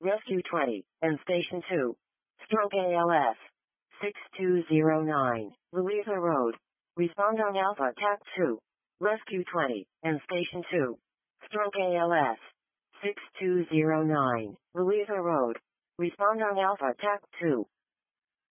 Rescue 20, and Station 2. Stroke ALS. 6209, Louisa Road. Respond on Alpha TAC 2. Rescue 20, and Station 2. Stroke ALS. 6209, Louisa Road. Respond on Alpha TAC 2.